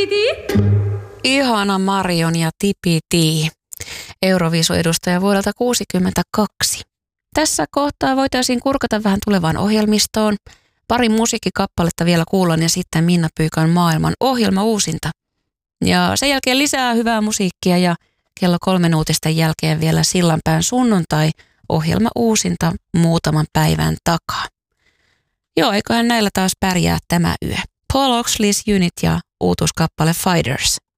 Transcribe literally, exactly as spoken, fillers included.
Ihana Marion ja Tipiti, Euroviisu-edustaja vuodelta kuusikymmentäkaksi. Tässä kohtaa voitaisiin kurkata vähän tulevaan ohjelmistoon. Pari musiikkikappaletta vielä kuullaan ja sitten Minna Pyykan maailman ohjelma uusinta. Ja sen jälkeen lisää hyvää musiikkia ja kello kolmen uutisten jälkeen vielä Sillanpään sunnuntai ohjelma uusinta muutaman päivän takaa. Joo, eiköhän näillä taas pärjää tämä yö. Paul Oxley's Unit ja uutuuskappale Fighters.